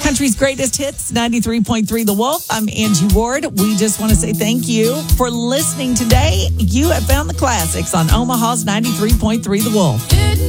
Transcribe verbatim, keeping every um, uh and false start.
Country's greatest hits, ninety-three point three The Wolf. I'm Angie Ward. We just want to say thank you for listening today. You have found the classics on Omaha's ninety-three point three The Wolf.